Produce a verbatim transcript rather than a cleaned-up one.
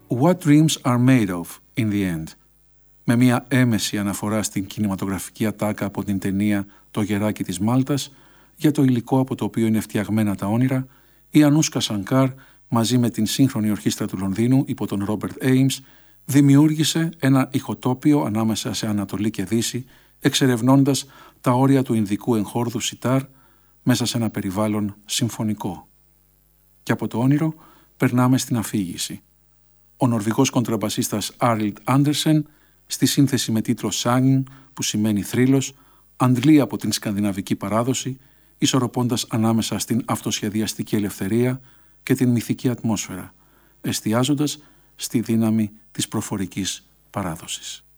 «What dreams are made of in the end», με μια έμεση αναφορά στην κινηματογραφική ατάκα από την ταινία «Το γεράκι της Μάλτας» για το υλικό από το οποίο είναι φτιαγμένα τα όνειρα, η Ανούσκα Σανκάρ μαζί με την σύγχρονη ορχήστρα του Λονδίνου υπό τον Ρόμπερτ Έιμς δημιούργησε ένα ηχοτόπιο ανάμεσα σε Ανατολή και Δύση, εξερευνώντας τα όρια του Ινδικού εγχόρδου σιτάρ μέσα σε ένα περιβάλλον συμφωνικό. Και από το όνειρο περνάμε στην αφήγηση. Ο Νορβηγός κοντραμπασίστας Άριλντ Άντερσεν, στη σύνθεση με τίτλο «Sagn», που σημαίνει θρύλος, αντλεί από την σκανδιναβική παράδοση, ισορροπώντας ανάμεσα στην αυτοσχεδιαστική ελευθερία και την μυθική ατμόσφαιρα, εστιάζοντας στη δύναμη της προφορικής παράδοσης.